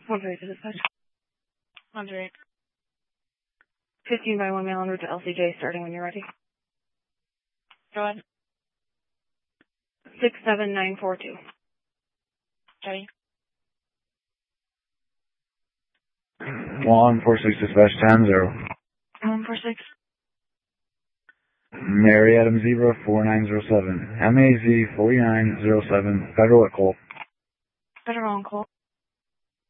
138 to dispatch. 108. 15 by 1 mail en route to LCJ, starting when you're ready. Go ahead. 67942. Ready. 146 dispatch 10-0. 146. Mary Adam Zebra 4907. MAZ 4907. Federal at Cole. Federal on call.